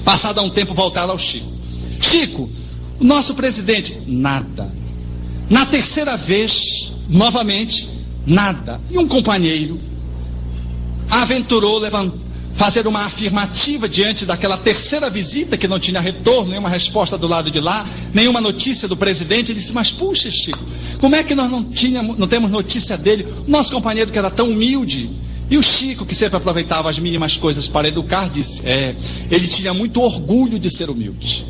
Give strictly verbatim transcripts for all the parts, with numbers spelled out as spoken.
Passado um tempo, voltaram ao Chico. Chico, o nosso presidente, nada. Na terceira vez, novamente, nada. E um companheiro aventurou levantar, fazer uma afirmativa diante daquela terceira visita que não tinha retorno, nenhuma resposta do lado de lá, nenhuma notícia do presidente. Ele disse: mas puxa, Chico, como é que nós não, tínhamos, não temos notícia dele? O nosso companheiro que era tão humilde. E o Chico, que sempre aproveitava as mínimas coisas para educar, disse: é, ele tinha muito orgulho de ser humilde.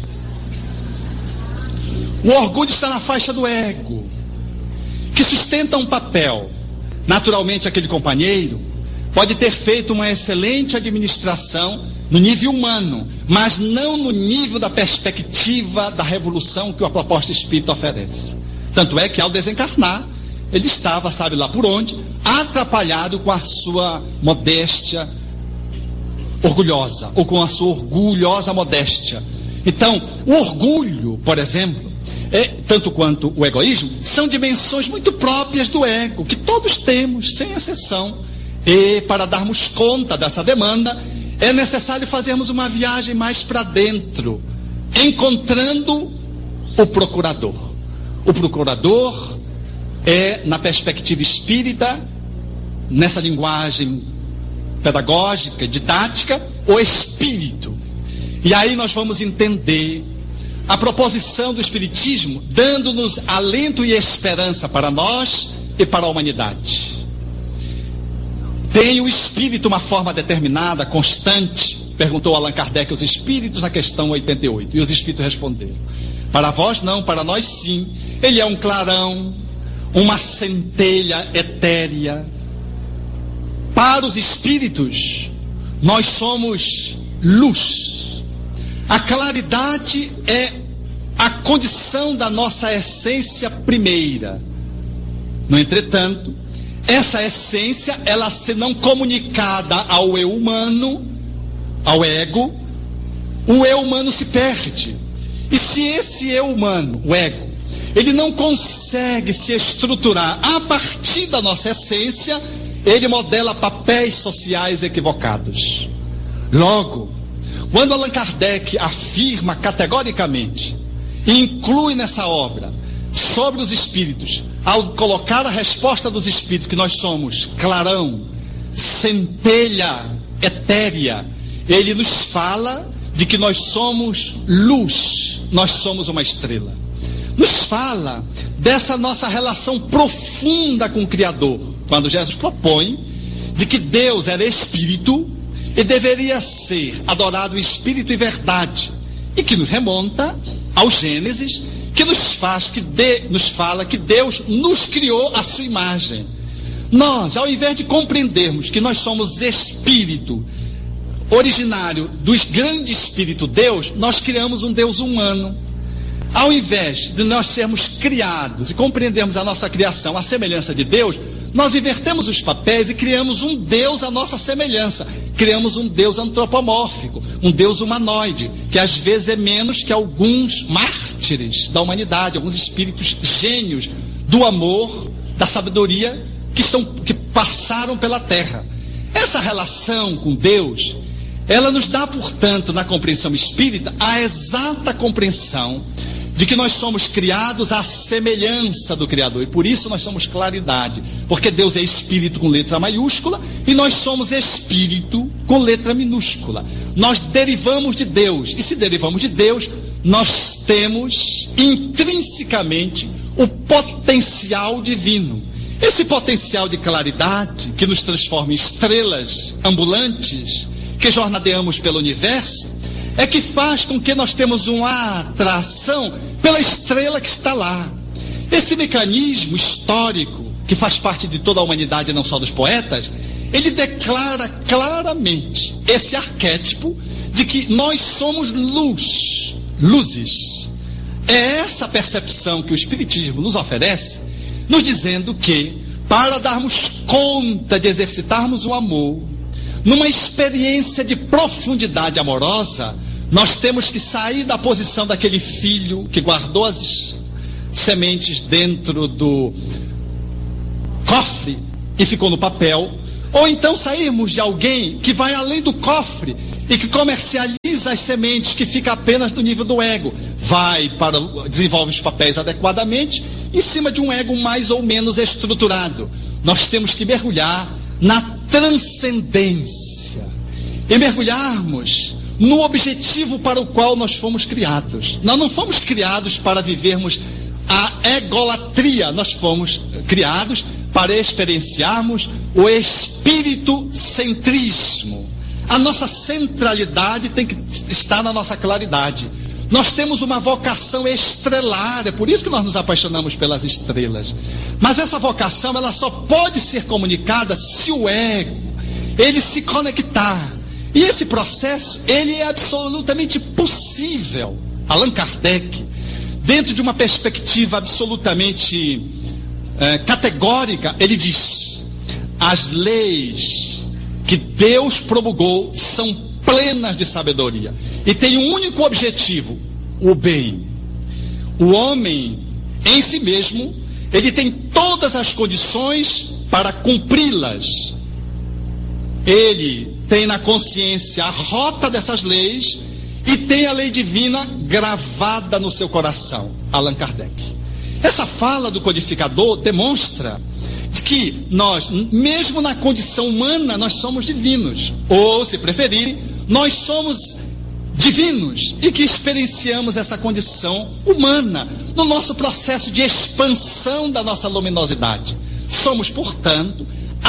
O orgulho está na faixa do ego, que sustenta um papel. Naturalmente, aquele companheiro pode ter feito uma excelente administração no nível humano, mas não no nível da perspectiva da revolução que a proposta espírita oferece. Tanto é que, ao desencarnar, ele estava, sabe lá por onde, atrapalhado com a sua modéstia orgulhosa, ou com a sua orgulhosa modéstia. Então, o orgulho, por exemplo, é, tanto quanto o egoísmo, são dimensões muito próprias do ego, que todos temos, sem exceção. E para darmos conta dessa demanda, é necessário fazermos uma viagem mais para dentro, encontrando o procurador. O procurador é, na perspectiva espírita, nessa linguagem pedagógica, didática, o espírito. E aí nós vamos entender a proposição do espiritismo, dando-nos alento e esperança para nós e para a humanidade. Tem o espírito uma forma determinada, constante? Perguntou Allan Kardec aos espíritos na questão oitenta e oito. E os espíritos responderam: para vós não, para nós sim. Ele é um clarão, uma centelha etérea. Para os espíritos, nós somos luz. A claridade é a condição da nossa essência primeira. No entretanto, essa essência, ela se não comunicada ao eu humano, ao ego, o eu humano se perde. E se esse eu humano, o ego, ele não consegue se estruturar a partir da nossa essência, ele modela papéis sociais equivocados. Logo, quando Allan Kardec afirma categoricamente, e inclui nessa obra, sobre os espíritos, ao colocar a resposta dos espíritos, que nós somos clarão, centelha etérea, ele nos fala de que nós somos luz, nós somos uma estrela. Nos fala dessa nossa relação profunda com o Criador, quando Jesus propõe de que Deus era espírito e deveria ser adorado em espírito e verdade, e que nos remonta ao Gênesis, que nos faz, que de, nos fala que Deus nos criou à sua imagem. Nós, ao invés de compreendermos que nós somos espírito originário do grande espírito Deus, nós criamos um Deus humano. Ao invés de nós sermos criados e compreendermos a nossa criação à semelhança de Deus, nós invertemos os papéis e criamos um Deus à nossa semelhança. Criamos um Deus antropomórfico, um Deus humanoide, que às vezes é menos que alguns mártires da humanidade, alguns espíritos gênios do amor, da sabedoria, que, estão, que passaram pela terra. Essa relação com Deus, ela nos dá, portanto, na compreensão espírita, a exata compreensão de que nós somos criados à semelhança do Criador, e por isso nós somos claridade, porque Deus é espírito com letra maiúscula, e nós somos espírito com letra minúscula. Nós derivamos de Deus, e se derivamos de Deus, nós temos intrinsecamente o potencial divino. Esse potencial de claridade, que nos transforma em estrelas ambulantes, que jornadeamos pelo universo, é que faz com que nós temos uma atração pela estrela que está lá. Esse mecanismo histórico, que faz parte de toda a humanidade, não só dos poetas, ele declara claramente esse arquétipo de que nós somos luz, luzes. É essa percepção que o Espiritismo nos oferece, nos dizendo que, para darmos conta de exercitarmos o amor, numa experiência de profundidade amorosa, nós temos que sair da posição daquele filho que guardou as sementes dentro do cofre e ficou no papel, ou então sairmos de alguém que vai além do cofre e que comercializa as sementes, que fica apenas no nível do ego, vai para desenvolve os papéis adequadamente em cima de um ego mais ou menos estruturado. Nós temos que mergulhar na transcendência e mergulharmos no objetivo para o qual nós fomos criados. Nós não fomos criados para vivermos a egolatria, nós fomos criados para experienciarmos o espírito-centrismo. A nossa centralidade tem que estar na nossa claridade. Nós temos uma vocação estrelar, é por isso que nós nos apaixonamos pelas estrelas. Mas essa vocação, ela só pode ser comunicada se o ego, ele se conectar. E esse processo, ele é absolutamente possível. Allan Kardec, dentro de uma perspectiva absolutamente é, categórica, ele diz: as leis que Deus promulgou são plenas de sabedoria e tem um único objetivo, o bem. O homem em si mesmo, ele tem todas as condições para cumpri-las. Ele tem na consciência a rota dessas leis e tem a lei divina gravada no seu coração. Allan Kardec. Essa fala do codificador demonstra que nós, mesmo na condição humana, nós somos divinos. Ou, se preferirem, nós somos divinos e que experienciamos essa condição humana no nosso processo de expansão da nossa luminosidade. Somos, portanto,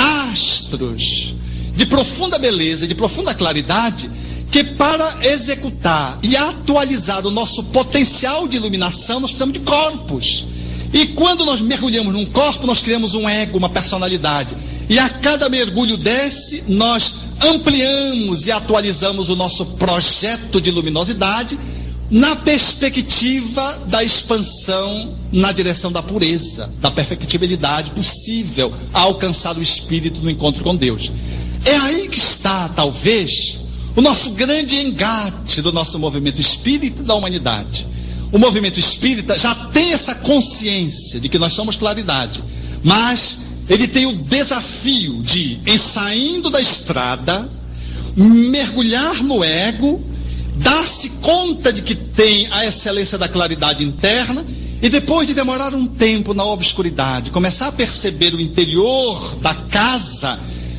astros de profunda beleza, de profunda claridade, que para executar e atualizar o nosso potencial de iluminação, nós precisamos de corpos. E quando nós mergulhamos num corpo, nós criamos um ego, uma personalidade. E a cada mergulho desse, nós ampliamos e atualizamos o nosso projeto de luminosidade na perspectiva da expansão na direção da pureza, da perfectibilidade possível a alcançar o espírito no encontro com Deus. É aí que está, talvez, o nosso grande engate do nosso movimento espírita e da humanidade. O movimento espírita já tem essa consciência de que nós somos claridade, mas ele tem o desafio de, em saindo da estrada, mergulhar no ego, dar-se conta de que tem a excelência da claridade interna e depois de demorar um tempo na obscuridade, começar a perceber o interior da casa,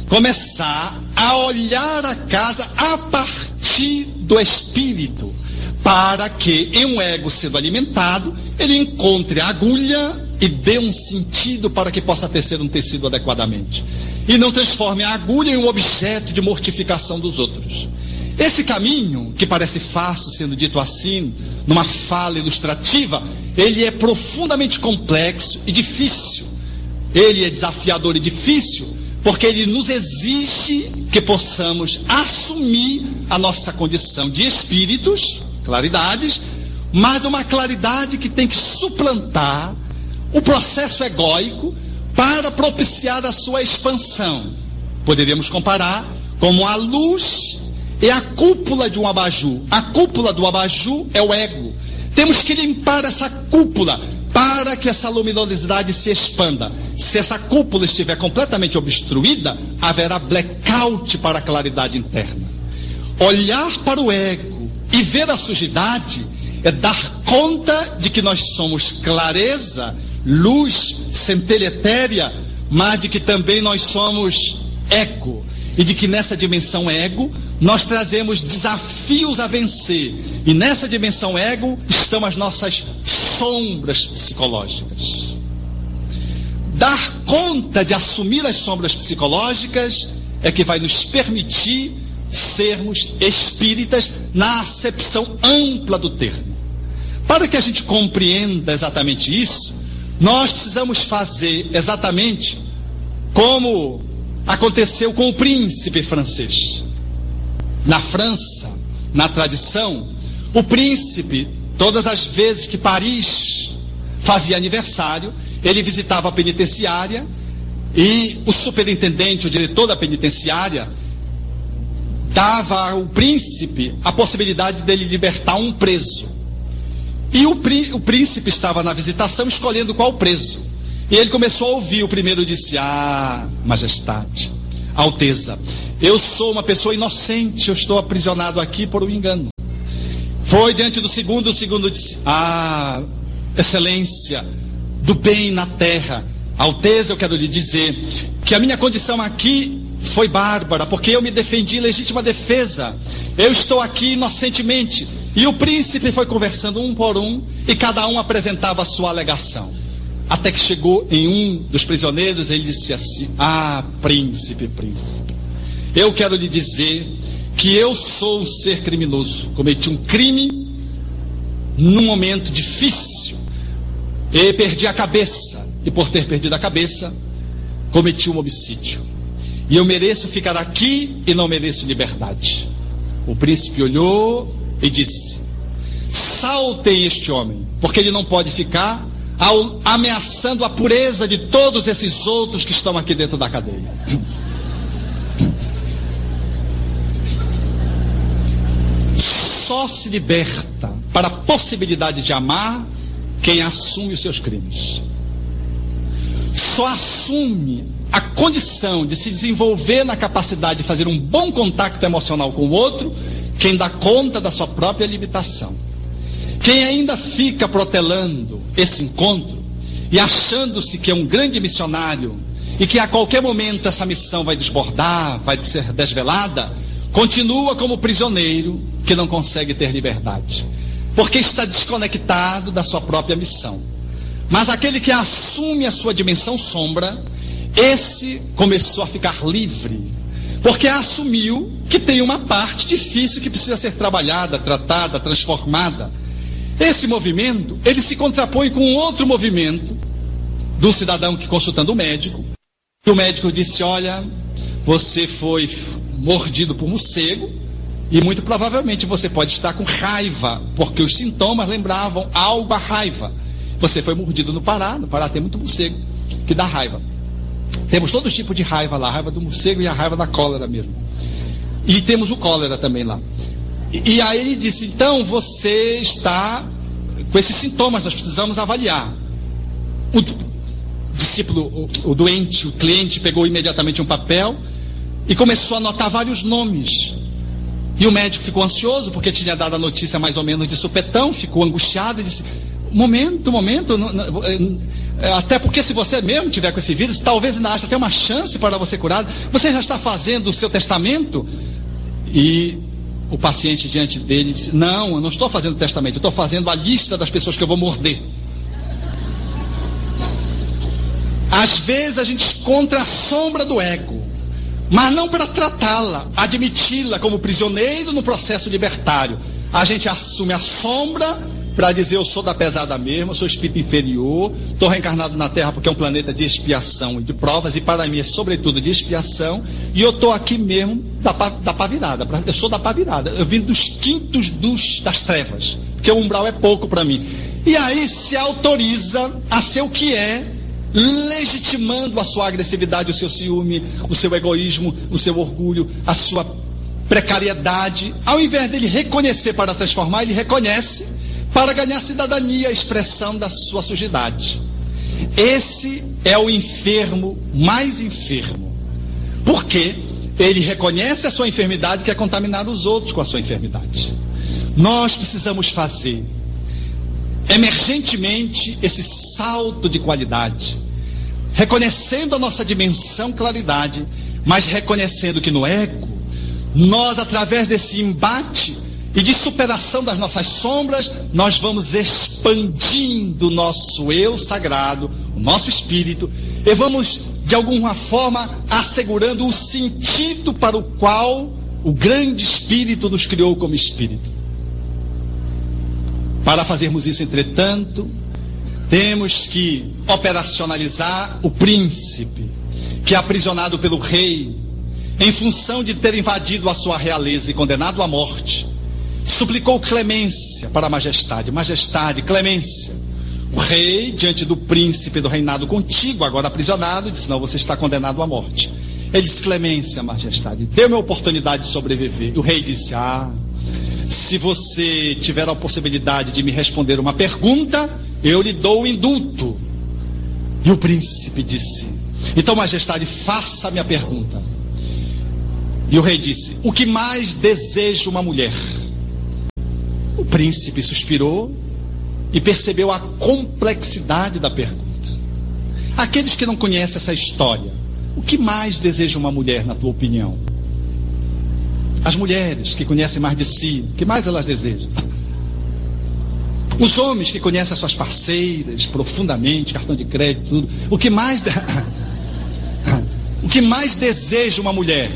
começar a olhar a casa a partir do espírito, para que, em um ego sendo alimentado, ele encontre a agulha e dê um sentido para que possa tecer um tecido adequadamente. E não transforme a agulha em um objeto de mortificação dos outros. Esse caminho, que parece fácil, sendo dito assim, numa fala ilustrativa, ele é profundamente complexo e difícil. Ele é desafiador e difícil, porque ele nos exige que possamos assumir a nossa condição de espíritos, claridades, mas uma claridade que tem que suplantar o processo egóico para propiciar a sua expansão. Poderíamos comparar como a luz e a cúpula de um abajur. A cúpula do abajur é o ego. Temos que limpar essa cúpula para que essa luminosidade se expanda. Se essa cúpula estiver completamente obstruída, haverá blackout para a claridade interna. Olhar para o ego e ver a sujidade é dar conta de que nós somos clareza, luz, centelha etérea, mas de que também nós somos ego. E de que nessa dimensão ego, nós trazemos desafios a vencer. E nessa dimensão ego estão as nossas sombras psicológicas. Dar conta de assumir as sombras psicológicas é que vai nos permitir sermos espíritas na acepção ampla do termo. Para que a gente compreenda exatamente isso, nós precisamos fazer exatamente como aconteceu com o príncipe francês. Na França, na tradição, o príncipe, todas as vezes que Paris fazia aniversário, ele visitava a penitenciária e o superintendente, o diretor da penitenciária, dava ao príncipe a possibilidade dele libertar um preso. E o, prí, o príncipe estava na visitação escolhendo qual preso. E ele começou a ouvir. O primeiro disse: ah, majestade, Alteza, eu sou uma pessoa inocente, eu estou aprisionado aqui por um engano. Foi diante do segundo, o segundo disse: ah, excelência do bem na terra, Alteza, eu quero lhe dizer que a minha condição aqui foi bárbara, porque eu me defendi em legítima defesa. Eu estou aqui inocentemente. E o príncipe foi conversando um por um, e cada um apresentava a sua alegação. Até que chegou em um dos prisioneiros, ele disse assim: ah, príncipe, príncipe, eu quero lhe dizer que eu sou um ser criminoso. Cometi um crime num momento difícil e perdi a cabeça. E por ter perdido a cabeça, cometi um homicídio. E eu mereço ficar aqui e não mereço liberdade. O príncipe olhou e disse: saltem este homem, porque ele não pode ficar ao, ameaçando a pureza de todos esses outros que estão aqui dentro da cadeia. Só se liberta para a possibilidade de amar quem assume os seus crimes. Só assume a condição de se desenvolver na capacidade de fazer um bom contato emocional com o outro quem dá conta da sua própria limitação. Quem ainda fica protelando esse encontro e achando-se que é um grande missionário e que a qualquer momento essa missão vai desbordar, vai ser desvelada, continua como prisioneiro que não consegue ter liberdade, porque está desconectado da sua própria missão. Mas aquele que assume a sua dimensão sombra, esse começou a ficar livre, porque assumiu que tem uma parte difícil que precisa ser trabalhada, tratada, transformada. Esse movimento, ele se contrapõe com um outro movimento de um cidadão que, consultando o médico, o médico disse: olha, você foi mordido por morcego e muito provavelmente você pode estar com raiva, porque os sintomas lembravam algo a raiva. Você foi mordido no Pará. No Pará tem muito morcego que dá raiva. Temos todo tipo de raiva lá, a raiva do morcego e a raiva da cólera mesmo. E temos o cólera também lá. E, e aí ele disse: então você está com esses sintomas, nós precisamos avaliar. O discípulo, o, o doente, o cliente pegou imediatamente um papel e começou a anotar vários nomes. E o médico ficou ansioso, porque tinha dado a notícia mais ou menos de supetão, ficou angustiado e disse: momento, momento, não, não, até porque se você mesmo tiver com esse vírus, talvez ainda ache até uma chance para você curar. Você já está fazendo o seu testamento? E o paciente diante dele disse: não, eu não estou fazendo testamento, eu estou fazendo a lista das pessoas que eu vou morder. Às vezes a gente encontra a sombra do ego, mas não para tratá-la, admiti-la como prisioneiro no processo libertário. A gente assume a sombra para dizer: eu sou da pesada mesmo, eu sou espírito inferior, estou reencarnado na Terra porque é um planeta de expiação e de provas, e para mim é sobretudo de expiação, e eu estou aqui mesmo da pá, da pá virada, eu sou da pá virada, eu vim dos quintos dos, das trevas, porque o umbral é pouco para mim. E aí se autoriza a ser o que é, legitimando a sua agressividade, o seu ciúme, o seu egoísmo, o seu orgulho, a sua precariedade. Ao invés dele reconhecer para transformar, ele reconhece para ganhar cidadania, a expressão da sua sujidade. Esse é o enfermo mais enfermo, porque ele reconhece a sua enfermidade e quer contaminar os outros com a sua enfermidade. Nós precisamos fazer emergentemente esse salto de qualidade, reconhecendo a nossa dimensão claridade, mas reconhecendo que no ego, nós, através desse embate e de superação das nossas sombras, nós vamos expandindo o nosso eu sagrado, o nosso espírito, e vamos, de alguma forma, assegurando o sentido para o qual o grande espírito nos criou como espírito. Para fazermos isso, entretanto, temos que operacionalizar o príncipe, que é aprisionado pelo rei, em função de ter invadido a sua realeza e condenado à morte. Suplicou clemência para a majestade. Majestade, clemência. O rei, diante do príncipe do reinado contigo, agora aprisionado, disse: não, você está condenado à morte. Ele disse: clemência, majestade, dê-me a oportunidade de sobreviver. E o rei disse: ah, se você tiver a possibilidade de me responder uma pergunta, eu lhe dou o indulto. E o príncipe disse: então, majestade, faça-me a pergunta. E o rei disse: o que mais deseja uma mulher? O príncipe suspirou e percebeu a complexidade da pergunta. Aqueles que não conhecem essa história, o que mais deseja uma mulher, na tua opinião? As mulheres que conhecem mais de si, o que mais elas desejam? Os homens que conhecem as suas parceiras profundamente, cartão de crédito, tudo, o que mais de... o que mais deseja uma mulher?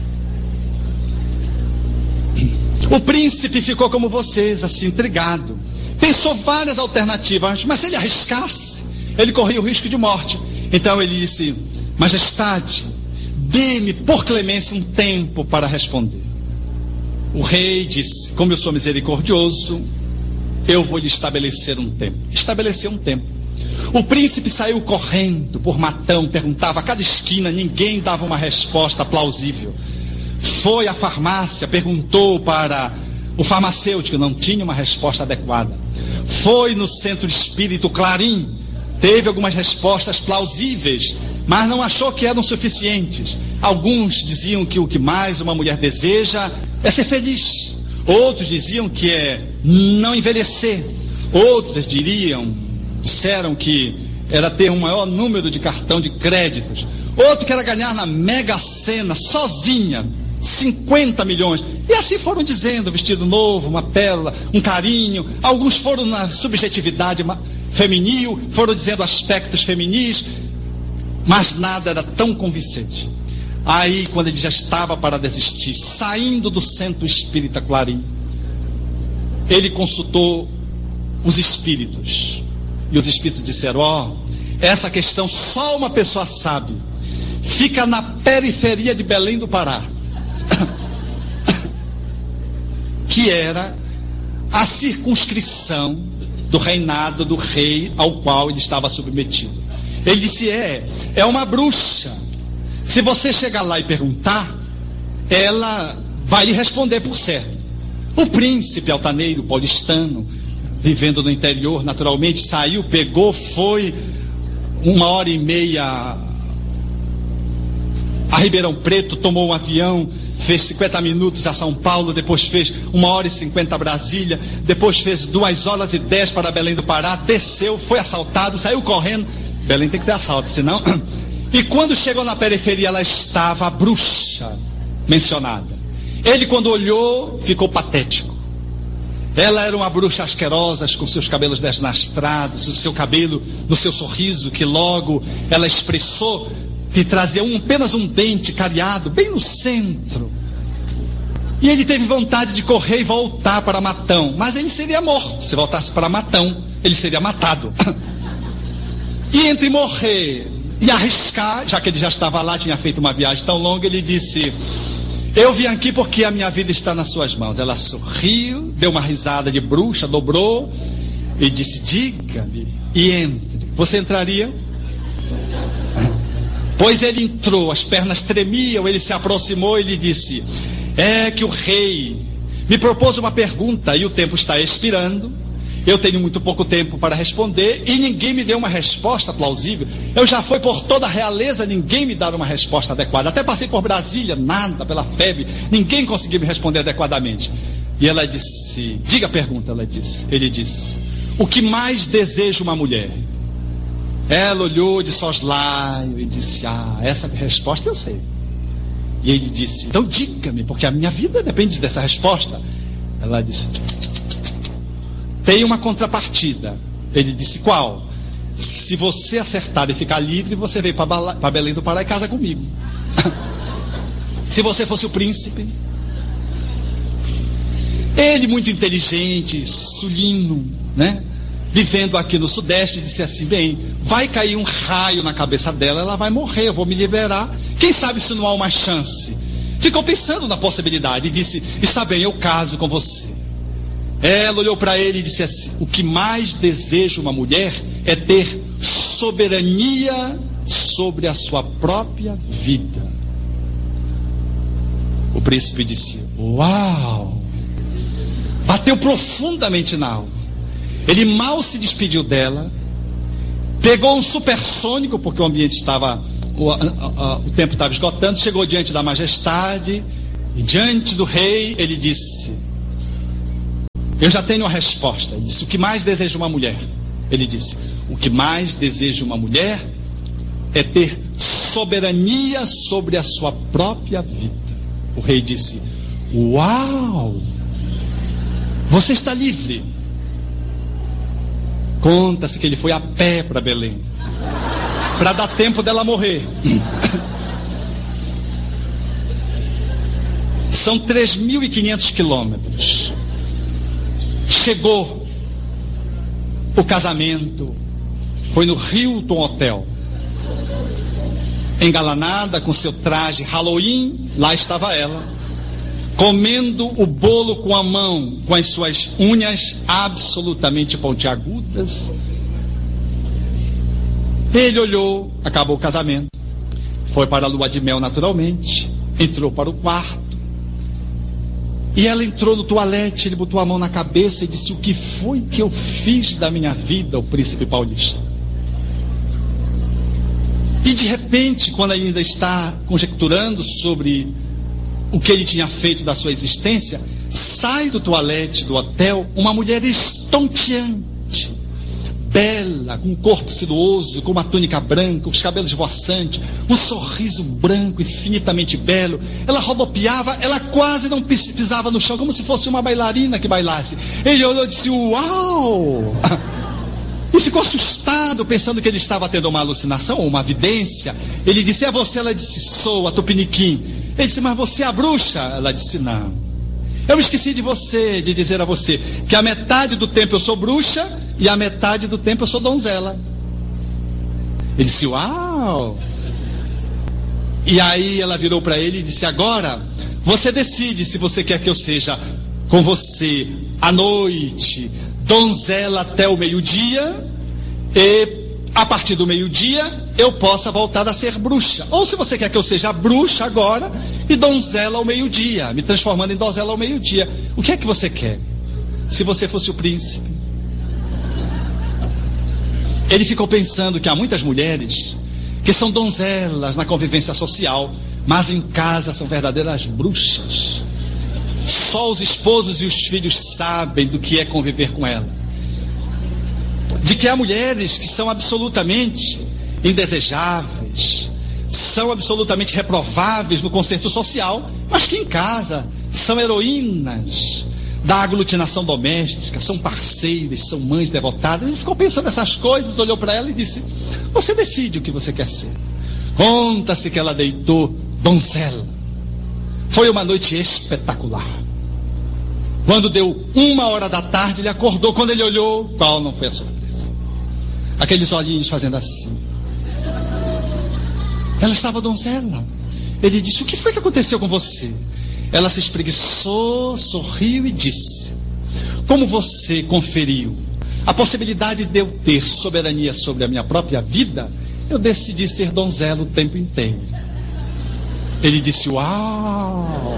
O príncipe ficou como vocês, assim, intrigado. Pensou várias alternativas, mas se ele arriscasse, ele corria o risco de morte. Então ele disse: majestade, dê-me por clemência um tempo para responder. O rei disse: como eu sou misericordioso, eu vou lhe estabelecer um tempo. Estabeleceu um tempo. O príncipe saiu correndo por matão, perguntava a cada esquina, ninguém dava uma resposta plausível. Foi à farmácia, perguntou para o farmacêutico, não tinha uma resposta adequada. Foi no centro espírita Clarim, teve algumas respostas plausíveis, mas não achou que eram suficientes. Alguns diziam que o que mais uma mulher deseja é ser feliz. Outros diziam que é não envelhecer. Outros diriam, disseram que era ter um maior número de cartão de créditos. Outro que era ganhar na Mega Sena, sozinha, cinquenta milhões. E assim foram dizendo: vestido novo, uma pérola, um carinho. Alguns foram na subjetividade feminil, foram dizendo aspectos feminis, mas nada era tão convincente. Aí, quando ele já estava para desistir, saindo do centro espírita Clarim, ele consultou os espíritos. E os espíritos disseram: ó, oh, essa questão só uma pessoa sabe. Fica na periferia de Belém do Pará. Que era a circunscrição do reinado do rei ao qual ele estava submetido. Ele disse: é, é uma bruxa. Se você chegar lá e perguntar, ela vai lhe responder por certo. O príncipe altaneiro paulistano, vivendo no interior, naturalmente, saiu, pegou, foi uma hora e meia a Ribeirão Preto, tomou um avião, fez cinquenta minutos a São Paulo, depois fez uma hora e cinquenta a Brasília, depois fez duas horas e dez para Belém do Pará, desceu, foi assaltado, saiu correndo. Belém tem que ter assalto, senão... E quando chegou na periferia, ela estava a bruxa mencionada. Ele, quando olhou, ficou patético. Ela era uma bruxa asquerosa, com seus cabelos desnastrados, o seu cabelo no seu sorriso, que logo ela expressou, que trazia um, apenas um dente cariado, bem no centro. E ele teve vontade de correr e voltar para Matão, mas ele seria morto. Se voltasse para Matão, ele seria matado. E entre morrer e arriscar, já que ele já estava lá, tinha feito uma viagem tão longa, ele disse: eu vim aqui porque a minha vida está nas suas mãos. Ela sorriu, deu uma risada de bruxa, dobrou e disse: diga-me e entre. Você entraria? Pois ele entrou, as pernas tremiam, ele se aproximou e lhe disse: é que o rei me propôs uma pergunta e o tempo está expirando. Eu tenho muito pouco tempo para responder e ninguém me deu uma resposta plausível. Eu já fui por toda a realeza, ninguém me dá uma resposta adequada. Até passei por Brasília, nada, pela febre, ninguém conseguiu me responder adequadamente. E ela disse: diga a pergunta. Ela disse, ele disse: o que mais deseja uma mulher? Ela olhou de soslaio e disse: ah, essa resposta eu sei. E ele disse: então diga-me, porque a minha vida depende dessa resposta. Ela disse: tem uma contrapartida. Ele disse: qual? Se você acertar e ficar livre, você vem para Belém do Pará e casa comigo. Se você fosse o príncipe. Ele, muito inteligente, sulino, né? Vivendo aqui no Sudeste, disse assim: bem, vai cair um raio na cabeça dela, ela vai morrer, eu vou me liberar. Quem sabe se não há uma chance? Ficou pensando na possibilidade e disse: está bem, eu caso com você. Ela olhou para ele e disse assim: o que mais deseja uma mulher é ter soberania sobre a sua própria vida. O príncipe disse: uau! Bateu profundamente na alma. Ele mal se despediu dela, pegou um supersônico, porque o ambiente estava, o, a, a, o tempo estava esgotando, chegou diante da majestade E diante do rei, ele disse: eu já tenho a resposta. Ele disse: o que mais deseja uma mulher? Ele disse: o que mais deseja uma mulher é ter soberania sobre a sua própria vida. O rei disse: uau! Você está livre. Conta-se que ele foi a pé para Belém, para dar tempo dela morrer. São três mil e quinhentos quilômetros. Chegou o casamento, foi no Hilton Hotel, engalanada com seu traje Halloween. Lá estava ela, comendo o bolo com a mão, com as suas unhas absolutamente pontiagudas. Ele olhou, acabou o casamento, foi para a lua de mel naturalmente, entrou para o quarto, e ela entrou no toalete. Ele botou a mão na cabeça e disse: o que foi que eu fiz da minha vida, o príncipe paulista? E de repente, quando ele ainda está conjecturando sobre o que ele tinha feito da sua existência, sai do toalete do hotel uma mulher estonteante, bela, com um corpo sinuoso, com uma túnica branca, os cabelos voaçantes, um sorriso branco infinitamente belo. Ela rodopiava, ela quase não pisava no chão, como se fosse uma bailarina que bailasse. Ele olhou e disse: uau! E ficou assustado, pensando que ele estava tendo uma alucinação ou uma vidência. Ele disse: é você? Ela disse: sou, a Tupiniquim. Ele disse: mas você é a bruxa? Ela disse: não. Eu me esqueci de você, de dizer a você que a metade do tempo eu sou bruxa e a metade do tempo eu sou donzela. Ele disse: uau! E aí ela virou para ele e disse: agora você decide se você quer que eu seja com você à noite, donzela até o meio-dia, e a partir do meio-dia eu possa voltar a ser bruxa. Ou se você quer que eu seja bruxa agora e donzela ao meio-dia, me transformando em donzela ao meio-dia. O que é que você quer? Se você fosse o príncipe. Ele ficou pensando que há muitas mulheres que são donzelas na convivência social, mas em casa são verdadeiras bruxas. Só os esposos e os filhos sabem do que é conviver com ela. De que há mulheres que são absolutamente indesejáveis, são absolutamente reprováveis no conceito social, mas que em casa são heroínas da aglutinação doméstica, são parceiras, são mães devotadas. Ele ficou pensando nessas coisas, olhou para ela e disse: você decide o que você quer ser. Conta-se que ela deitou donzela. Foi uma noite espetacular. Quando deu uma hora da tarde, ele acordou. Quando ele olhou, qual não foi a surpresa? Aqueles olhinhos fazendo assim. Ela estava donzela. Ele disse: o que foi que aconteceu com você? Ela se espreguiçou, sorriu e disse: como você conferiu a possibilidade de eu ter soberania sobre a minha própria vida, eu decidi ser donzela o tempo inteiro. Ele disse: uau!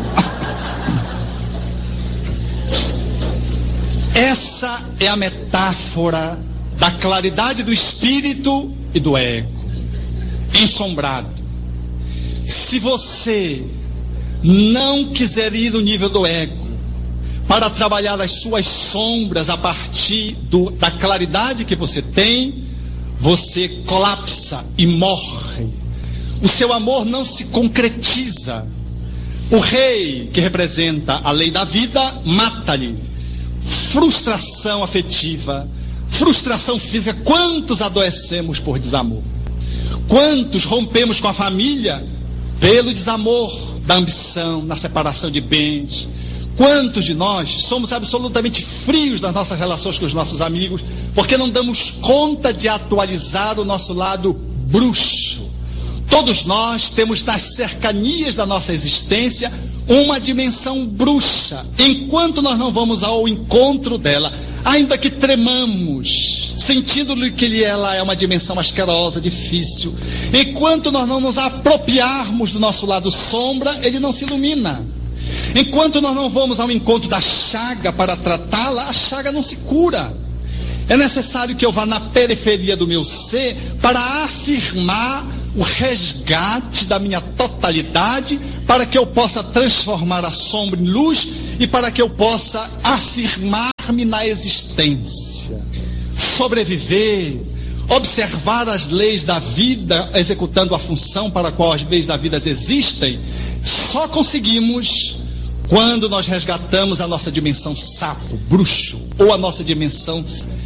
Essa é a metáfora da claridade do espírito e do ego ensombrado. Se você não quiser ir no nível do ego para trabalhar as suas sombras a partir do, da claridade que você tem, você colapsa e morre. O seu amor não se concretiza. O rei, que representa a lei da vida, mata-lhe. Frustração afetiva, frustração física. Quantos adoecemos por desamor? Quantos rompemos com a família pelo desamor da ambição, na separação de bens? Quantos de nós somos absolutamente frios nas nossas relações com os nossos amigos, porque não damos conta de atualizar o nosso lado bruxo? Todos nós temos nas cercanias da nossa existência uma dimensão bruxa. Enquanto nós não vamos ao encontro dela, ainda que tremamos, sentindo que ela é uma dimensão asquerosa, difícil, enquanto nós não nos apropriarmos do nosso lado sombra, ele não se ilumina. Enquanto nós não vamos ao encontro da chaga para tratá-la, a chaga não se cura. É necessário que eu vá na periferia do meu ser para afirmar o resgate da minha totalidade, para que eu possa transformar a sombra em luz e para que eu possa afirmar-me na existência, sobreviver, observar as leis da vida, executando a função para a qual as leis da vida existem. Só conseguimos quando nós resgatamos a nossa dimensão sapo, bruxo, ou a nossa dimensão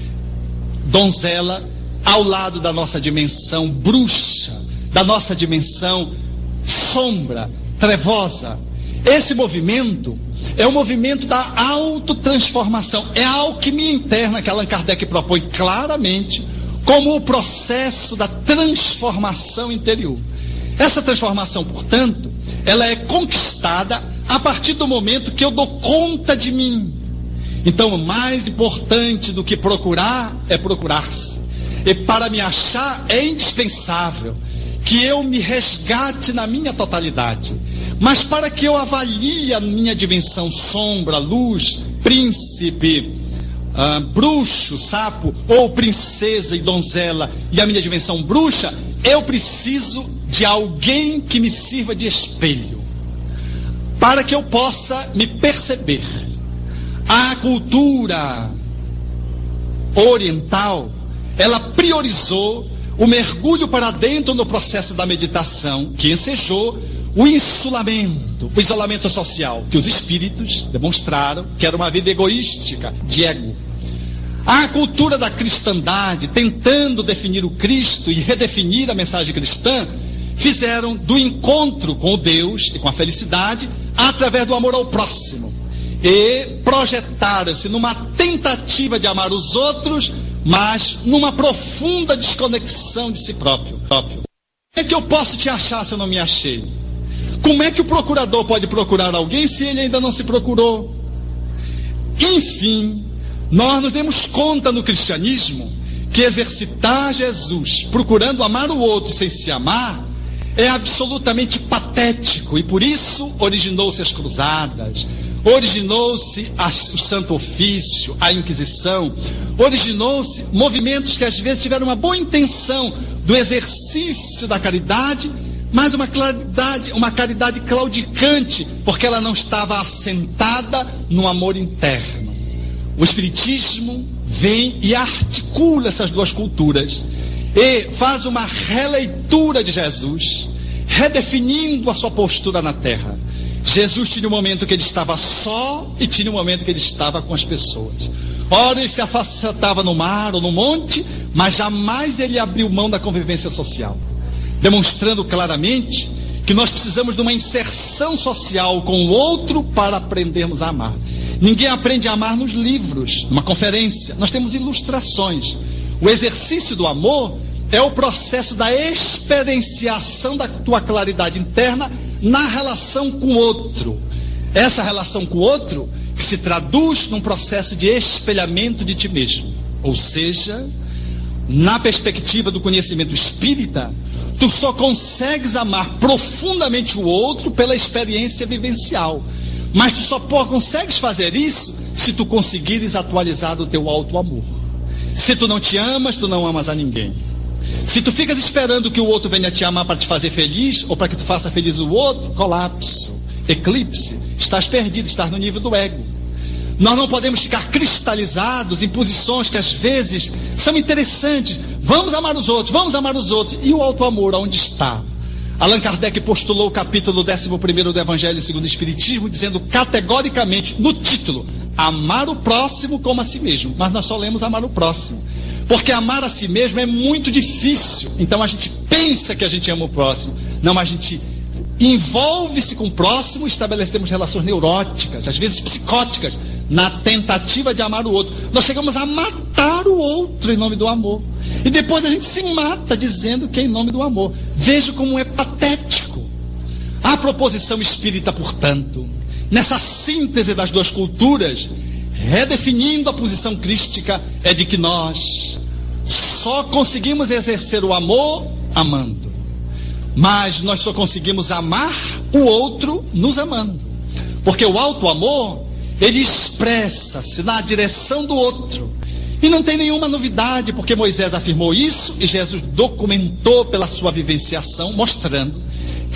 donzela, ao lado da nossa dimensão bruxa, da nossa dimensão sombra, trevosa. Esse movimento é o movimento da autotransformação, é a alquimia interna que Allan Kardec propõe claramente como o processo da transformação interior. Essa transformação, portanto, ela é conquistada a partir do momento que eu dou conta de mim. Então, o mais importante do que procurar é procurar-se. E para me achar é indispensável que eu me resgate na minha totalidade. Mas para que eu avalie a minha dimensão sombra, luz, príncipe, uh, bruxo, sapo, ou princesa e donzela, e a minha dimensão bruxa, eu preciso de alguém que me sirva de espelho, para que eu possa me perceber. A cultura oriental, ela priorizou o mergulho para dentro no processo da meditação, que ensejou o insulamento, o isolamento social, que os espíritos demonstraram que era uma vida egoística, de ego. A cultura da cristandade, tentando definir o Cristo e redefinir a mensagem cristã, fizeram do encontro com o Deus e com a felicidade através do amor ao próximo. E projetaram-se numa tentativa de amar os outros, mas numa profunda desconexão de si próprio. próprio. Como é que eu posso te achar se eu não me achei? Como é que o procurador pode procurar alguém se ele ainda não se procurou? Enfim, nós nos demos conta no cristianismo que exercitar Jesus procurando amar o outro sem se amar é absolutamente patético, e por isso originou-se as cruzadas, originou-se o Santo Ofício, a Inquisição, originou-se movimentos que às vezes tiveram uma boa intenção do exercício da caridade, mas uma caridade, uma caridade claudicante, porque ela não estava assentada no amor interno. O Espiritismo vem e articula essas duas culturas e faz uma releitura de Jesus, redefinindo a sua postura na terra. Jesus tinha um momento que ele estava só e tinha um momento que ele estava com as pessoas. Ora ele se afastava no mar ou no monte, mas jamais ele abriu mão da convivência social, demonstrando claramente que nós precisamos de uma inserção social com o outro para aprendermos a amar. Ninguém aprende a amar nos livros, numa conferência. Nós temos ilustrações. O exercício do amor é o processo da experienciação da tua claridade interna na relação com o outro. Essa relação com o outro que se traduz num processo de espelhamento de ti mesmo. Ou seja, na perspectiva do conhecimento espírita, tu só consegues amar profundamente o outro pela experiência vivencial. Mas tu só consegues fazer isso se tu conseguires atualizar o teu auto-amor. Se tu não te amas, tu não amas a ninguém. Se tu ficas esperando que o outro venha te amar para te fazer feliz, ou para que tu faça feliz o outro, colapso, eclipse, estás perdido, estás no nível do ego. Nós não podemos ficar cristalizados em posições que às vezes são interessantes. Vamos amar os outros, vamos amar os outros. E o auto-amor, onde está? Allan Kardec postulou o capítulo décimo primeiro do Evangelho segundo o Espiritismo, dizendo categoricamente, no título, amar o próximo como a si mesmo. Mas nós só lemos amar o próximo, porque amar a si mesmo é muito difícil. Então a gente pensa que a gente ama o próximo. Não, a gente envolve-se com o próximo, estabelecemos relações neuróticas, às vezes psicóticas, na tentativa de amar o outro. Nós chegamos a matar o outro em nome do amor. E depois a gente se mata dizendo que é em nome do amor. Veja como é patético. A proposição espírita, portanto, nessa síntese das duas culturas, redefinindo a posição crística, é de que nós só conseguimos exercer o amor amando. Mas nós só conseguimos amar o outro nos amando. Porque o auto-amor, ele expressa-se na direção do outro. E não tem nenhuma novidade, porque Moisés afirmou isso e Jesus documentou pela sua vivenciação, mostrando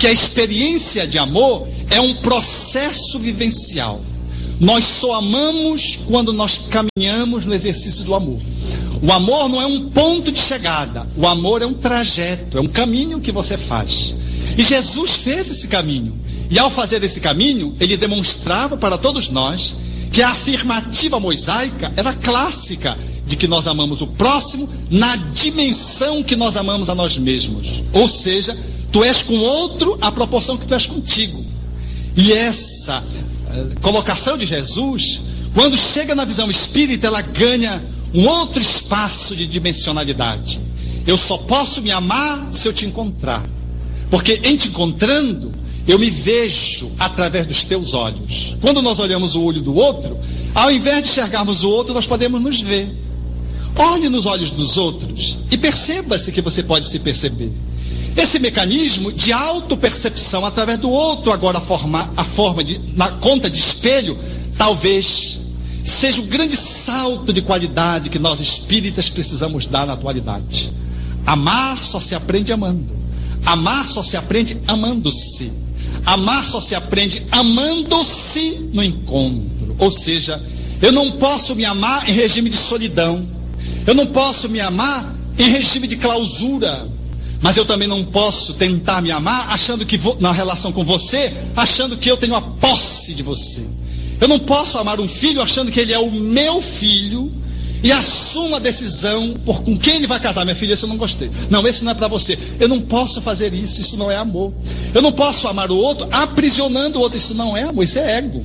que a experiência de amor é um processo vivencial. Nós só amamos quando nós caminhamos no exercício do amor. O amor não é um ponto de chegada. O amor é um trajeto, é um caminho que você faz. E Jesus fez esse caminho. E ao fazer esse caminho, ele demonstrava para todos nós que a afirmativa mosaica era clássica de que nós amamos o próximo na dimensão que nós amamos a nós mesmos. Ou seja, tu és com o outro à proporção que tu és contigo. E essa uh, colocação de Jesus, quando chega na visão espírita, ela ganha um outro espaço de dimensionalidade. Eu só posso me amar se eu te encontrar. Porque em te encontrando, eu me vejo através dos teus olhos. Quando nós olhamos o olho do outro, ao invés de enxergarmos o outro, nós podemos nos ver. Olhe nos olhos dos outros e perceba-se que você pode se perceber. Esse mecanismo de autopercepção através do outro, agora a forma, a forma de, na conta de espelho, talvez seja o grande salto de qualidade que nós espíritas precisamos dar na atualidade. Amar só se aprende amando. Amar só se aprende amando-se. Amar só se aprende amando-se no encontro. Ou seja, eu não posso me amar em regime de solidão. Eu não posso me amar em regime de clausura. Mas eu também não posso tentar me amar achando que vou, na relação com você, achando que eu tenho a posse de você. Eu não posso amar um filho achando que ele é o meu filho e assumo a decisão por com quem ele vai casar. Minha filha, esse eu não gostei. Não, esse não é para você. Eu não posso fazer isso, isso não é amor. Eu não posso amar o outro aprisionando o outro, isso não é amor, isso é ego.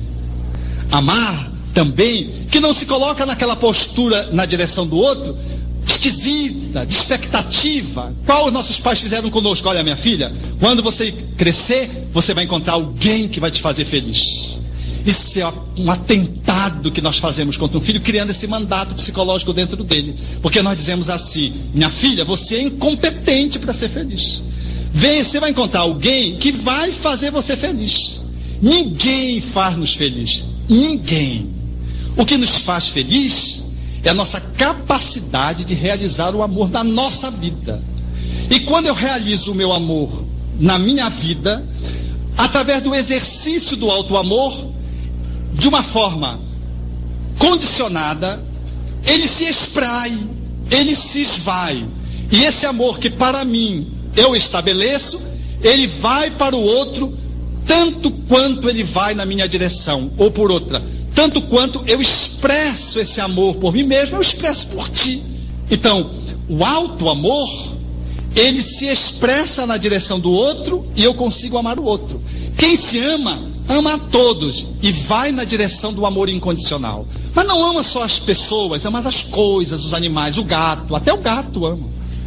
Amar também, que não se coloca naquela postura na direção do outro, esquisita, de expectativa. Qual os nossos pais fizeram conosco? Olha, minha filha, quando você crescer, você vai encontrar alguém que vai te fazer feliz. Isso é um atentado que nós fazemos contra um filho, criando esse mandato psicológico dentro dele. Porque nós dizemos assim: minha filha, você é incompetente para ser feliz. Vem, você vai encontrar alguém que vai fazer você feliz. Ninguém faz-nos feliz. Ninguém. O que nos faz feliz é a nossa capacidade de realizar o amor na nossa vida. E quando eu realizo o meu amor na minha vida, através do exercício do auto-amor, de uma forma condicionada, ele se espraia, ele se esvai. E esse amor que para mim eu estabeleço, ele vai para o outro tanto quanto ele vai na minha direção, ou por outra, tanto quanto eu expresso esse amor por mim mesmo, eu expresso por ti. Então, o auto-amor, ele se expressa na direção do outro e eu consigo amar o outro. Quem se ama, ama a todos e vai na direção do amor incondicional. Mas não ama só as pessoas, ama as coisas, os animais, o gato, até o gato ama.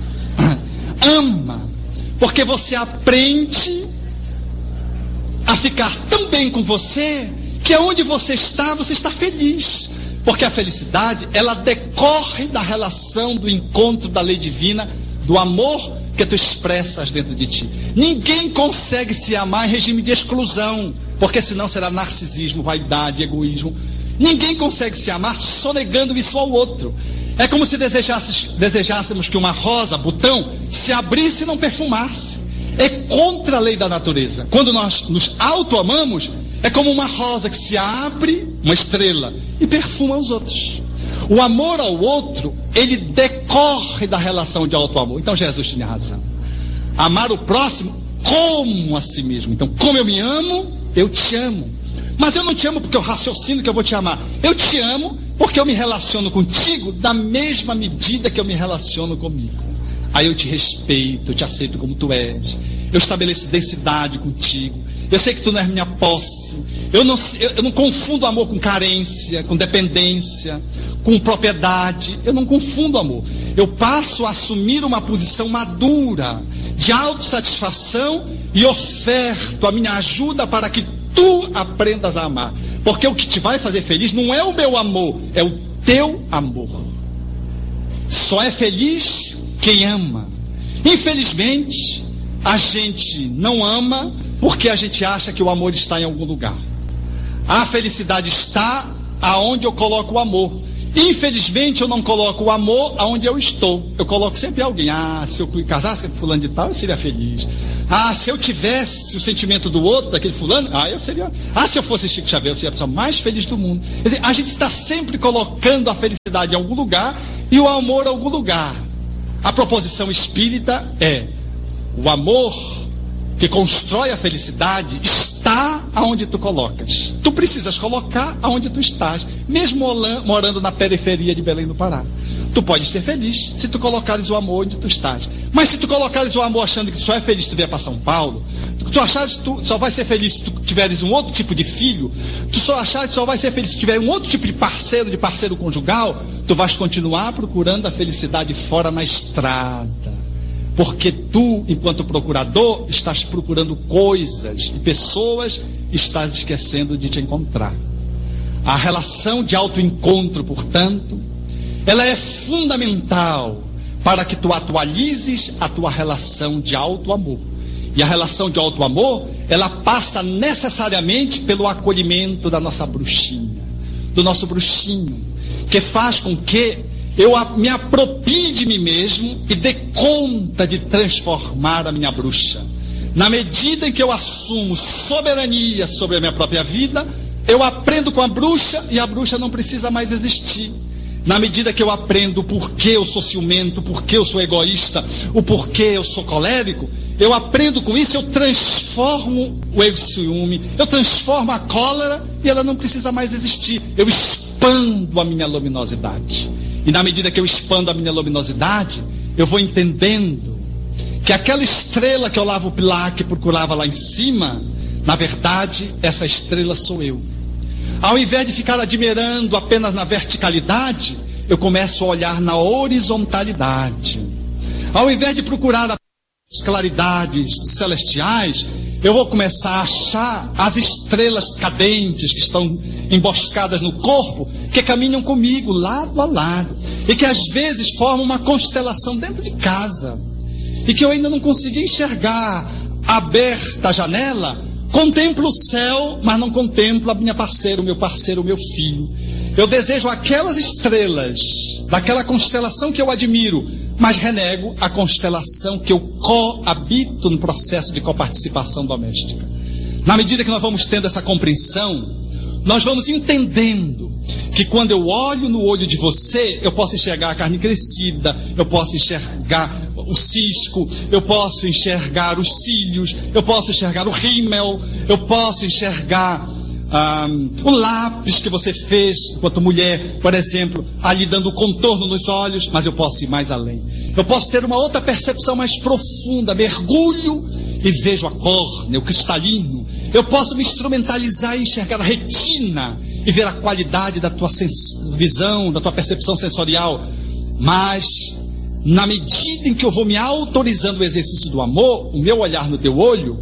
Ama, porque você aprende a ficar tão bem com você, que onde você está, você está feliz. Porque a felicidade, ela decorre da relação, do encontro da lei divina, do amor que tu expressas dentro de ti. Ninguém consegue se amar em regime de exclusão, porque senão será narcisismo, vaidade, egoísmo. Ninguém consegue se amar sonegando isso ao outro. É como se desejássemos que uma rosa, botão, se abrisse e não perfumasse. É contra a lei da natureza. Quando nós nos auto-amamos, é como uma rosa que se abre, uma estrela, e perfuma os outros. O amor ao outro, ele decorre da relação de auto-amor. Então Jesus tinha razão. Amar o próximo como a si mesmo. Então, como eu me amo, eu te amo. Mas eu não te amo porque eu raciocino que eu vou te amar. Eu te amo porque eu me relaciono contigo da mesma medida que eu me relaciono comigo. Aí eu te respeito, eu te aceito como tu és. Eu estabeleço densidade contigo. Eu sei que tu não és minha posse. Eu não, eu, eu não confundo amor com carência, com dependência, com propriedade. Eu não confundo amor. Eu passo a assumir uma posição madura, de autossatisfação, e oferto a minha ajuda para que tu aprendas a amar. Porque o que te vai fazer feliz não é o meu amor, é o teu amor. Só é feliz quem ama. Infelizmente, a gente não ama porque a gente acha que o amor está em algum lugar. A felicidade está aonde eu coloco o amor. Infelizmente eu não coloco o amor aonde eu estou. Eu coloco sempre alguém. Ah, se eu casasse com fulano de tal, eu seria feliz. Ah, se eu tivesse o sentimento do outro, daquele fulano, ah, eu seria. Ah, se eu fosse Chico Xavier, eu seria a pessoa mais feliz do mundo. Quer dizer, a gente está sempre colocando a felicidade em algum lugar e o amor em algum lugar. A proposição espírita é: o amor que constrói a felicidade está aonde tu colocas. Tu precisas colocar aonde tu estás, mesmo morando na periferia de Belém do Pará. Tu podes ser feliz se tu colocares o amor onde tu estás. Mas se tu colocares o amor achando que tu só é feliz se tu vier para São Paulo, tu achares que tu só vai ser feliz se tu tiveres um outro tipo de filho, tu só achares que só vai ser feliz se tu tiver um outro tipo de parceiro, de parceiro conjugal, tu vais continuar procurando a felicidade fora na estrada. Porque tu, enquanto procurador, estás procurando coisas e pessoas, estás esquecendo de te encontrar. A relação de autoencontro, portanto, ela é fundamental para que tu atualizes a tua relação de auto-amor. E a relação de auto-amor, ela passa necessariamente pelo acolhimento da nossa bruxinha, do nosso bruxinho, que faz com que eu me apropie de mim mesmo e dê conta de transformar a minha bruxa. Na medida em que eu assumo soberania sobre a minha própria vida, eu aprendo com a bruxa e a bruxa não precisa mais existir. Na medida que eu aprendo o porquê eu sou ciumento, o porquê eu sou egoísta, o porquê eu sou colérico, eu aprendo com isso, eu transformo o ego ciúme, eu transformo a cólera e ela não precisa mais existir. Eu expando a minha luminosidade. E na medida que eu expando a minha luminosidade, eu vou entendendo que aquela estrela que eu Olavo Bilac procurava lá em cima, na verdade, essa estrela sou eu. Ao invés de ficar admirando apenas na verticalidade, eu começo a olhar na horizontalidade. Ao invés de procurar as claridades celestiais, eu vou começar a achar as estrelas cadentes que estão emboscadas no corpo, que caminham comigo lado a lado, e que às vezes formam uma constelação dentro de casa, e que eu ainda não consegui enxergar. Aberta a janela, contemplo o céu, mas não contemplo a minha parceira, o meu parceiro, o meu filho. Eu desejo aquelas estrelas daquela constelação que eu admiro, mas renego a constelação que eu coabito no processo de coparticipação doméstica. Na medida que nós vamos tendo essa compreensão, nós vamos entendendo que quando eu olho no olho de você, eu posso enxergar a carne crescida, eu posso enxergar o cisco, eu posso enxergar os cílios, eu posso enxergar o rímel, eu posso enxergar um, o lápis que você fez enquanto mulher, por exemplo, ali dando contorno nos olhos, mas eu posso ir mais além. Eu posso ter uma outra percepção mais profunda, mergulho e vejo a córnea, o cristalino. Eu posso me instrumentalizar e enxergar a retina e ver a qualidade da tua visão, da tua percepção sensorial. Mas, na medida em que eu vou me autorizando o exercício do amor, o meu olhar no teu olho,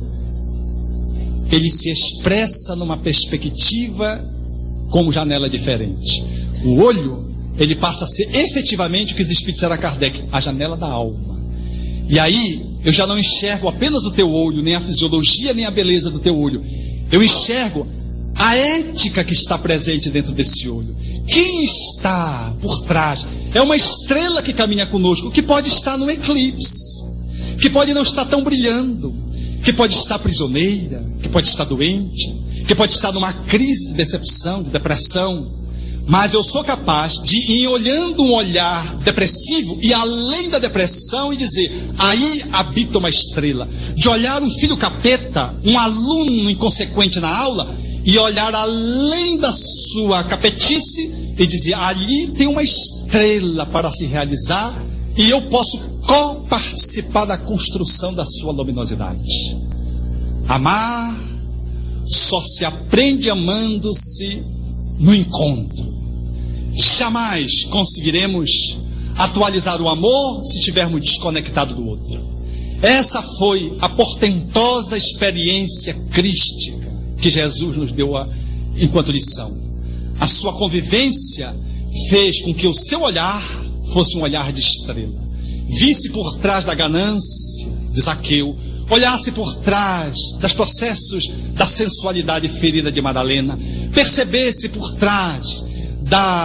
ele se expressa numa perspectiva como janela diferente. O olho, ele passa a ser efetivamente o que os espíritos disseram a Kardec, a janela da alma. E aí, eu já não enxergo apenas o teu olho, nem a fisiologia, nem a beleza do teu olho. Eu enxergo a ética que está presente dentro desse olho. Quem está por trás? É uma estrela que caminha conosco, que pode estar no eclipse, que pode não estar tão brilhando, que pode estar prisioneira, que pode estar doente, que pode estar numa crise de decepção, de depressão. Mas eu sou capaz de ir olhando um olhar depressivo e além da depressão e dizer, aí habita uma estrela. De olhar um filho capeta, um aluno inconsequente na aula, e olhar além da sua capetice e dizer, ali tem uma estrela para se realizar e eu posso coparticipar da construção da sua luminosidade. Amar só se aprende amando-se no encontro. Jamais conseguiremos atualizar o amor se estivermos desconectados do outro. Essa foi a portentosa experiência crística que Jesus nos deu a, enquanto lição. A sua convivência fez com que o seu olhar fosse um olhar de estrela. Visse por trás da ganância de Zaqueu, olhasse por trás dos processos da sensualidade ferida de Madalena, percebesse por trás Da,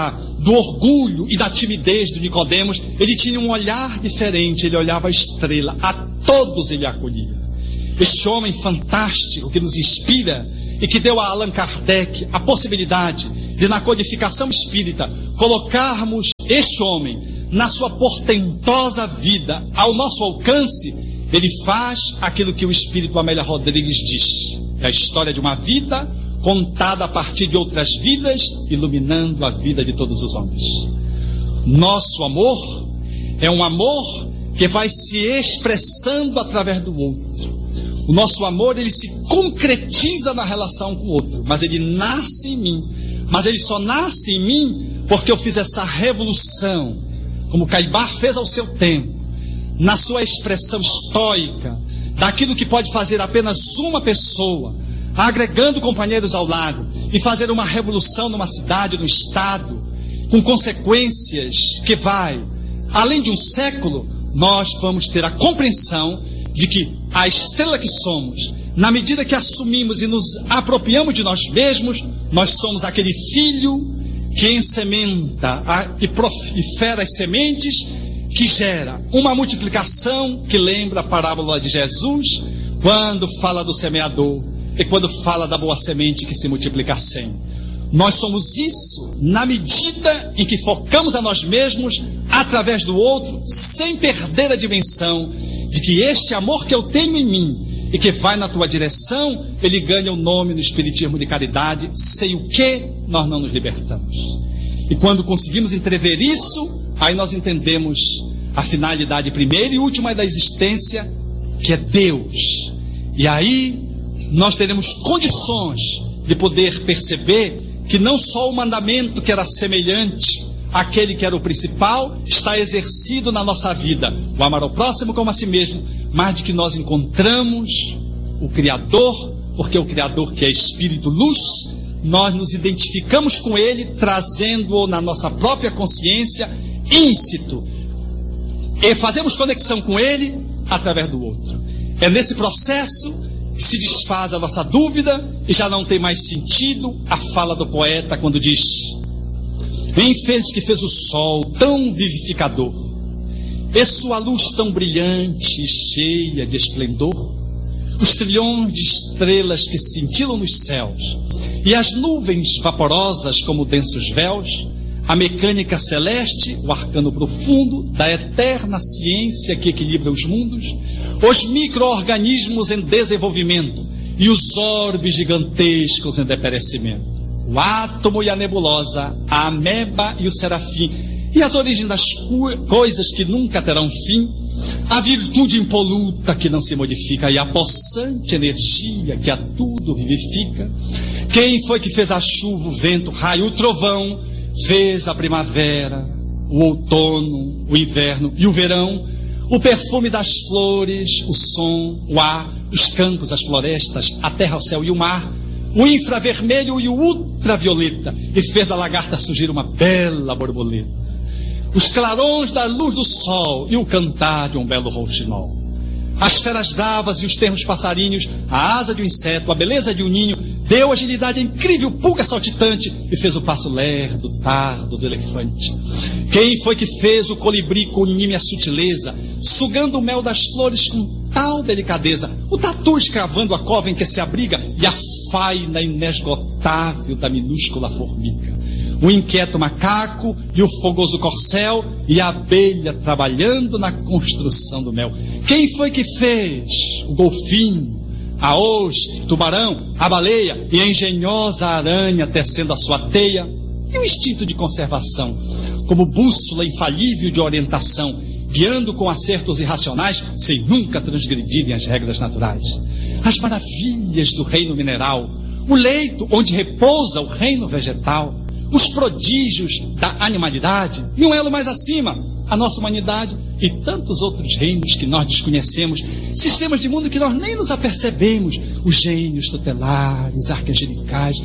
do orgulho e da timidez do Nicodemos, ele tinha um olhar diferente, ele olhava a estrela, a todos ele acolhia. Este homem fantástico que nos inspira e que deu a Allan Kardec a possibilidade de, na codificação espírita, colocarmos este homem na sua portentosa vida ao nosso alcance, ele faz aquilo que o espírito Amélia Rodrigues diz: é a história de uma vida contada a partir de outras vidas, iluminando a vida de todos os homens. Nosso amor é um amor que vai se expressando através do outro. O nosso amor, ele se concretiza na relação com o outro, mas ele nasce em mim. Mas ele só nasce em mim porque eu fiz essa revolução, como Caibar fez ao seu tempo, na sua expressão estoica, daquilo que pode fazer apenas uma pessoa, agregando companheiros ao lado, e fazer uma revolução numa cidade, num estado, com consequências que vai, além de um século. Nós vamos ter a compreensão de que a estrela que somos, na medida que assumimos e nos apropriamos de nós mesmos, nós somos aquele filho que ensementa e prolifera as sementes, que gera uma multiplicação que lembra a parábola de Jesus, quando fala do semeador e quando fala da boa semente que se multiplica cem. Nós somos isso na medida em que focamos a nós mesmos através do outro, sem perder a dimensão de que este amor que eu tenho em mim e que vai na tua direção, ele ganha o nome no Espiritismo de caridade, sem o que nós não nos libertamos. E quando conseguimos entrever isso, aí nós entendemos a finalidade primeira e última da existência, que é Deus. E aí nós teremos condições de poder perceber que não só o mandamento que era semelhante àquele que era o principal está exercido na nossa vida, o amar ao próximo como a si mesmo, mas de que nós encontramos o Criador, porque o Criador, que é Espírito Luz, nós nos identificamos com Ele, trazendo-o na nossa própria consciência, íncito, e fazemos conexão com Ele através do outro. É nesse processo que se desfaz a nossa dúvida e já não tem mais sentido a fala do poeta quando diz: bem fez que fez o sol tão vivificador, e sua luz tão brilhante e cheia de esplendor, os trilhões de estrelas que cintilam nos céus, e as nuvens vaporosas como densos véus, a mecânica celeste, o arcano profundo da eterna ciência que equilibra os mundos, os micro-organismos em desenvolvimento e os orbes gigantescos em deperecimento, o átomo e a nebulosa, a ameba e o serafim, e as origens das coisas que nunca terão fim, a virtude impoluta que não se modifica e a possante energia que a tudo vivifica. Quem foi que fez a chuva, o vento, o raio, o trovão, fez a primavera, o outono, o inverno e o verão, o perfume das flores, o som, o ar, os campos, as florestas, a terra, o céu e o mar, o infravermelho e o ultravioleta, e fez da lagarta surgir uma bela borboleta, os clarões da luz do sol e o cantar de um belo rouxinol, as feras bravas e os termos passarinhos, a asa de um inseto, a beleza de um ninho, deu agilidade à incrível pulga saltitante e fez o passo lerdo, tardo do elefante. Quem foi que fez o colibri com nímia sutileza, sugando o mel das flores com tal delicadeza, o tatu escravando a cova em que se abriga e a faina inesgotável da minúscula formiga, o inquieto macaco e o fogoso corcel e a abelha trabalhando na construção do mel? Quem foi que fez o golfinho, a ostra, o tubarão, a baleia e a engenhosa aranha tecendo a sua teia? E o instinto de conservação, como bússola infalível de orientação, guiando com acertos irracionais, sem nunca transgredirem as regras naturais? As maravilhas do reino mineral, o leito onde repousa o reino vegetal, os prodígios da animalidade, e um elo mais acima, a nossa humanidade, e tantos outros reinos que nós desconhecemos, sistemas de mundo que nós nem nos apercebemos, os gênios tutelares, arcangelicais,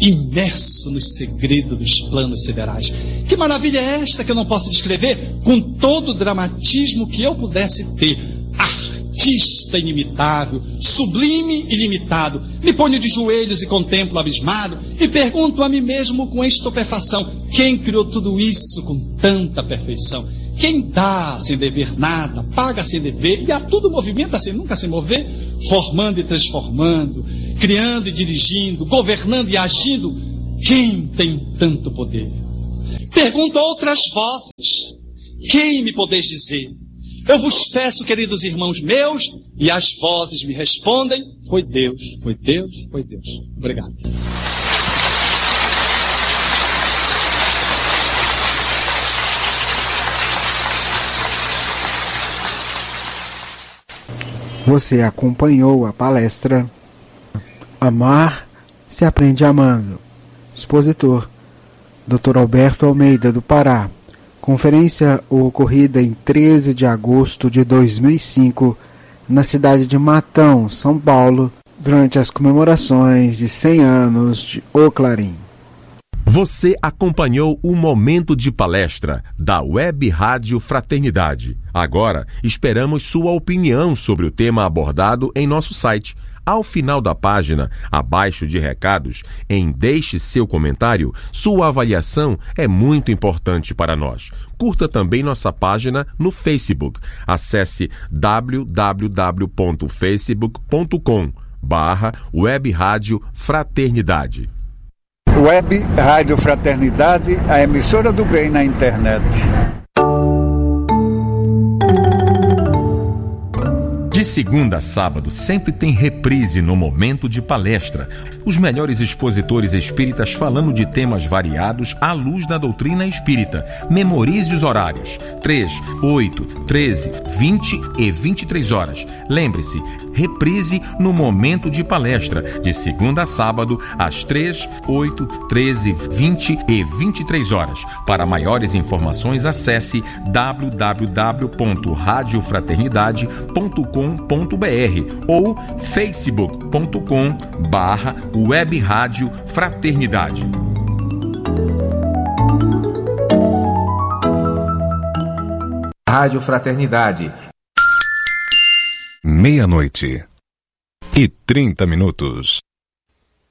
imerso nos segredos dos planos siderais. Que maravilha é esta que eu não posso descrever com todo o dramatismo que eu pudesse ter? Arte artista inimitável, sublime e limitado. Me ponho de joelhos e contemplo abismado e pergunto a mim mesmo com estupefação: quem criou tudo isso com tanta perfeição? Quem dá sem dever nada, paga sem dever e a tudo movimenta sem nunca se mover, formando e transformando, criando e dirigindo, governando e agindo? Quem tem tanto poder? Pergunto a outras vozes: quem me podeis dizer? Eu vos peço, queridos irmãos meus, e as vozes me respondem: foi Deus, foi Deus, foi Deus. Obrigado. Você acompanhou a palestra Amar se aprende amando. Expositor doutor Alberto Almeida, do Pará. Conferência ocorrida em treze de agosto de dois mil e cinco, na cidade de Matão, São Paulo, durante as comemorações de cem anos de O Clarim. Você acompanhou o Momento de Palestra da Web Rádio Fraternidade. Agora, esperamos sua opinião sobre o tema abordado em nosso site. Ao final da página, abaixo de recados, em Deixe seu comentário, sua avaliação é muito importante para nós. Curta também nossa página no Facebook. Acesse w w w ponto facebook ponto com barra Web Rádio Fraternidade. Web Rádio Fraternidade, a emissora do bem na internet. De segunda a sábado, sempre tem reprise no Momento de Palestra. Os melhores expositores espíritas falando de temas variados à luz da doutrina espírita. Memorize os horários: três, oito, treze, vinte e vinte e três horas. Lembre-se, reprise no Momento de Palestra, de segunda a sábado, às três, oito, treze, vinte e vinte e três horas. Para maiores informações, acesse w w w ponto rádio fraternidade ponto com ponto b r ou facebook ponto com barra Web Rádio Fraternidade. Rádio Fraternidade. Meia-noite e trinta minutos.